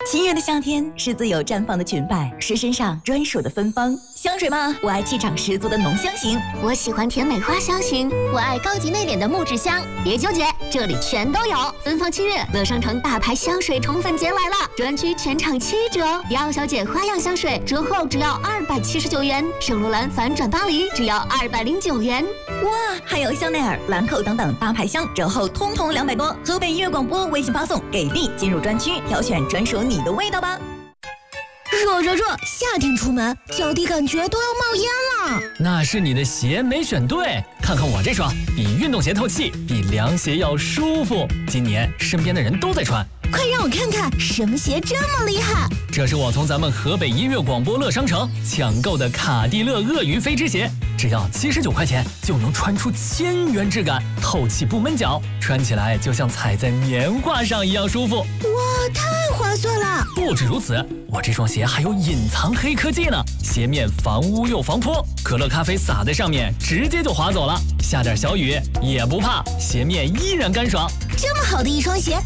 七月的夏天是自由绽放的裙摆，是身上专属的芬芳。香水吗？我爱气场十足的浓香型， 我喜欢甜美花香型， 我爱高级内敛的木质香。 别纠结，这里全都有。芬芳7月，乐商城大牌香水宠粉节来了，专区全场7折。迪奥小姐花样香水折后只要279元，圣罗兰反转巴黎只要209元。 哇，还有香奈儿、兰蔻等等大牌香，折后通通200多。河北音乐广播微信发送给力，进入专区挑选专属你的味道吧。 热，夏天出门脚底感觉都要冒烟了。 那是你的鞋没选对，看看我这双，比运动鞋透气，比凉鞋要舒服。今年身边的人都在穿， 快让我看看什么鞋这么厉害。 这是我从咱们河北音乐广播乐商城抢购的卡地勒鳄鱼飞织鞋，只要79块钱就能穿出1000元质感，透气不闷脚，穿起来就像踩在棉花上一样舒服。 哇，太划算了！ 不止如此，我这双鞋还有隐藏黑科技呢，鞋面防污又防泼，可乐咖啡洒在上面直接就滑走了，下点小雨也不怕，鞋面依然干爽。 这么好的一双鞋